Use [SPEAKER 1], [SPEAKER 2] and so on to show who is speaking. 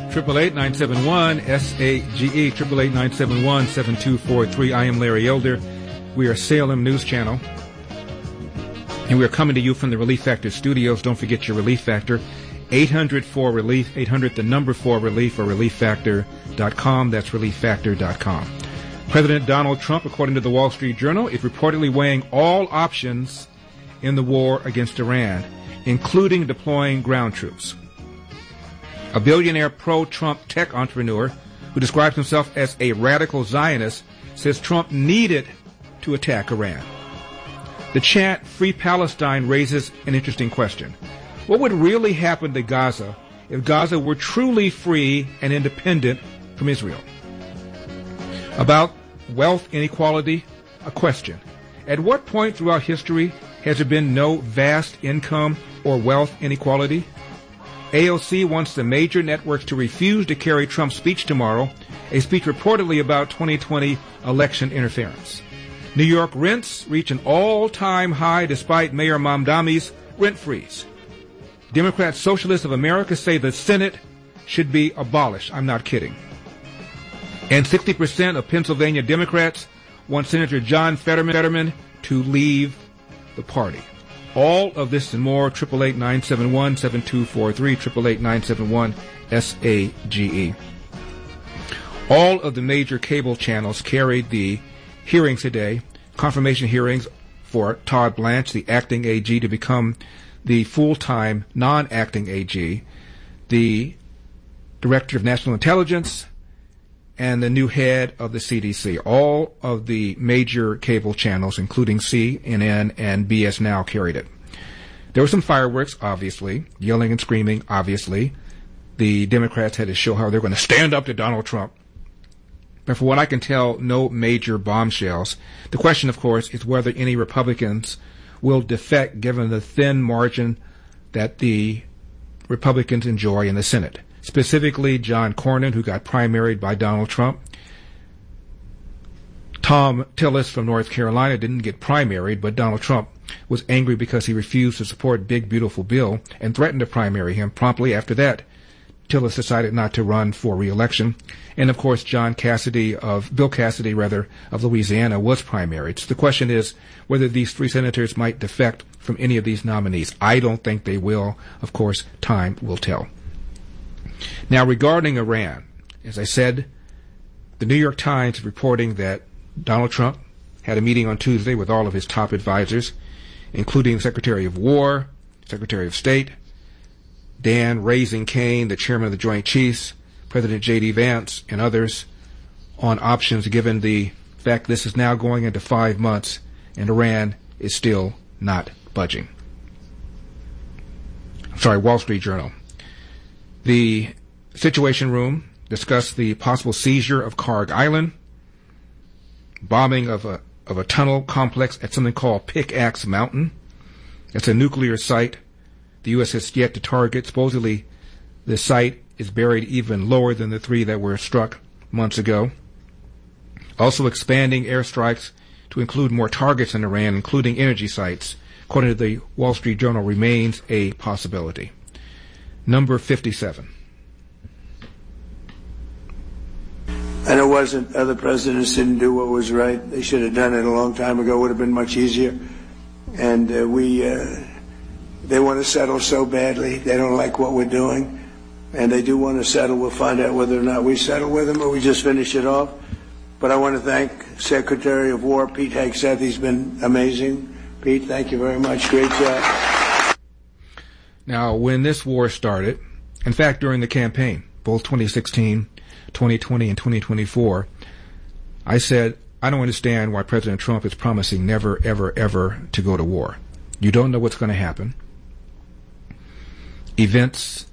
[SPEAKER 1] 888-971-SAGE, 888-971-7243. I am Larry Elder. We are Salem News Channel, and we are coming to you from the Relief Factor studios. Don't forget your Relief Factor, 800-4RELIEF, 800 the number 4RELIEF, or ReliefFactor.com. That's ReliefFactor.com. President Donald Trump, according to the Wall Street Journal, is reportedly weighing all options in the war against Iran, including deploying ground troops. A billionaire pro-Trump tech entrepreneur who describes himself as a radical Zionist says Trump needed to attack Iran. The chant Free Palestine raises an interesting question. What would really happen to Gaza if Gaza were truly free and independent from Israel? About wealth inequality, a question. At what point throughout history has there been no vast income or wealth inequality? AOC wants the major networks to refuse to carry Trump's speech tomorrow, a speech reportedly about 2020 election interference. New York rents reach an all-time high despite Mayor Mamdani's rent freeze. Democrat Socialists of America say the Senate should be abolished. I'm not kidding. And 60% of Pennsylvania Democrats want Senator John Fetterman to leave the party. All of this and more, 888-971-7243, 888-971-SAGE. All of the major cable channels carried the hearings today, confirmation hearings for Todd Blanche, the acting AG, to become the full-time non-acting AG, the Director of National Intelligence, and the new head of the CDC. All of the major cable channels, including CNN and BS Now, carried it. There were some fireworks, obviously, yelling and screaming, obviously. The Democrats had to show how they're going to stand up to Donald Trump. But for what I can tell, no major bombshells. The question, of course, is whether any Republicans will defect given the thin margin that the Republicans enjoy in the Senate. Specifically, John Cornyn, who got primaried by Donald Trump. Tom Tillis from North Carolina didn't get primaried, but Donald Trump was angry because he refused to support Big Beautiful Bill and threatened to primary him. Promptly after that, Tillis decided not to run for re-election. And, of course, Bill Cassidy, of Louisiana, was primaried. So the question is whether these three senators might defect from any of these nominees. I don't think they will. Of course, time will tell. Now, regarding Iran, as I said, the New York Times is reporting that Donald Trump had a meeting on Tuesday with all of his top advisors, including the Secretary of War, Secretary of State, Dan Raising Kane, the chairman of the Joint Chiefs, President J.D. Vance, and others, on options given the fact this is now going into 5 months and Iran is still not budging. Wall Street Journal. The Situation Room discussed the possible seizure of Karg Island, bombing of a tunnel complex at something called Pickaxe Mountain. It's a nuclear site the U.S. has yet to target. Supposedly, the site is buried even lower than the three that were struck months ago. Also expanding airstrikes to include more targets in Iran, including energy sites, according to the Wall Street Journal, remains a possibility. Number 57.
[SPEAKER 2] And it wasn't, other presidents didn't do what was right. They should have done it a long time ago. It would have been much easier. And they want to settle so badly. They don't like what we're doing. And they do want to settle. We'll find out whether or not we settle with them or we just finish it off. But I want to thank Secretary of War Pete Hegseth. He's been amazing. Pete, thank you very much. Great job.
[SPEAKER 1] Now, when this war started, in fact, during the campaign, both 2016, 2020, and 2024, I said, I don't understand why President Trump is promising never, ever, ever to go to war. You don't know what's going to happen. Events